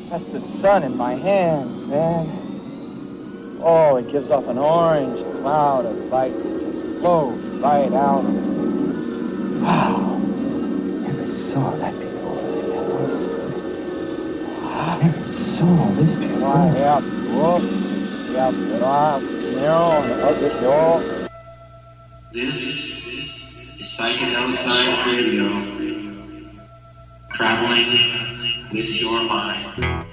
That's the sun in my hand, man. Oh, it gives off an orange cloud of light that just flows right out of it. Wow. Never saw that before. Never saw this before. Yeah, whoop. Yeah, This is Psychedelic Science Radio, traveling with your mind.